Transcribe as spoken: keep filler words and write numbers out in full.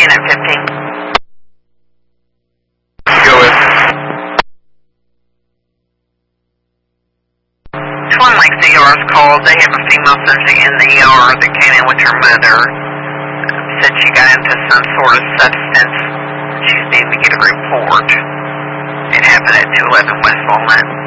Unit fifteen. Go with. Twin Lakes E R is called. They have a female subject in the E R that came in with her mother. Said she got into some sort of substance. She's needing to get a report. It happened at two eleven West Walnut.